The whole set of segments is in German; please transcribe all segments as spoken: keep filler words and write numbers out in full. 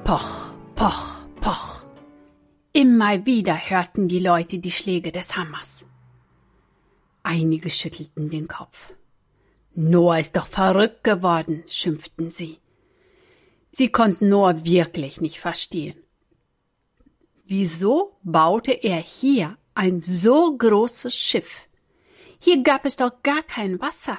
Poch, poch, poch. Immer wieder hörten die Leute die Schläge des Hammers. Einige schüttelten den Kopf. Noah ist doch verrückt geworden, schimpften sie. Sie konnten Noah wirklich nicht verstehen. Wieso baute er hier ein so großes Schiff? Hier gab es doch gar kein Wasser.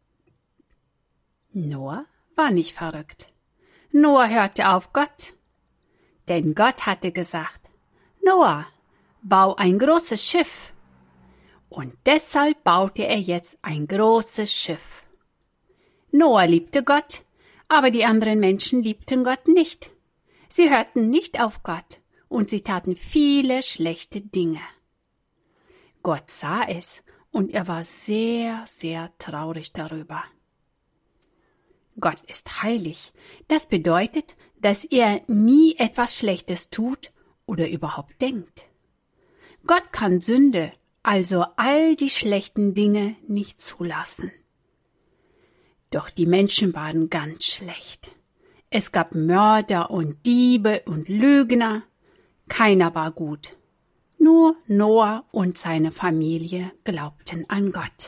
Noah war nicht verrückt. Noah hörte auf Gott. Denn Gott hatte gesagt, Noah, bau ein großes Schiff. Und deshalb baute er jetzt ein großes Schiff. Noah liebte Gott, aber die anderen Menschen liebten Gott nicht. Sie hörten nicht auf Gott und sie taten viele schlechte Dinge. Gott sah es und er war sehr, sehr traurig darüber. Gott ist heilig. Das bedeutet, dass er nie etwas Schlechtes tut oder überhaupt denkt. Gott kann Sünde, also all die schlechten Dinge, nicht zulassen. Doch die Menschen waren ganz schlecht. Es gab Mörder und Diebe und Lügner. Keiner war gut. Nur Noah und seine Familie glaubten an Gott.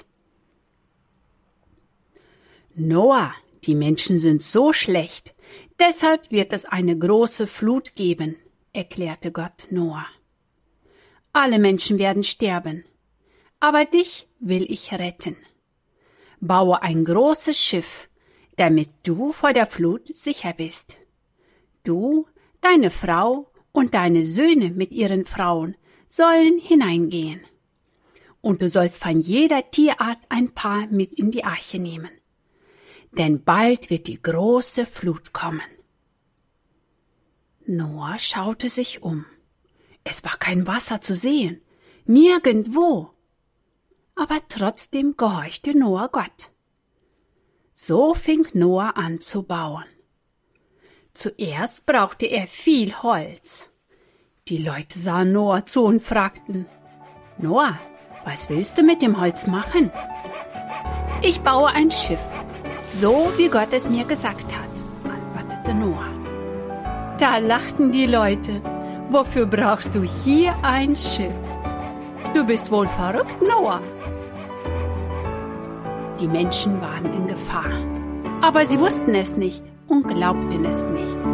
Noah, die Menschen sind so schlecht, deshalb wird es eine große Flut geben, erklärte Gott Noah. Alle Menschen werden sterben, aber dich will ich retten. Baue ein großes Schiff, damit du vor der Flut sicher bist. Du, deine Frau und deine Söhne mit ihren Frauen sollen hineingehen. Und du sollst von jeder Tierart ein Paar mit in die Arche nehmen. Denn bald wird die große Flut kommen. Noah schaute sich um. Es war kein Wasser zu sehen, nirgendwo. Aber trotzdem gehorchte Noah Gott. So fing Noah an zu bauen. Zuerst brauchte er viel Holz. Die Leute sahen Noah zu und fragten, Noah, was willst du mit dem Holz machen? Ich baue ein Schiff, so wie Gott es mir gesagt hat, antwortete Noah. Da lachten die Leute, wofür brauchst du hier ein Schiff? Du bist wohl verrückt, Noah. Die Menschen waren in Gefahr, aber sie wussten es nicht und glaubten es nicht.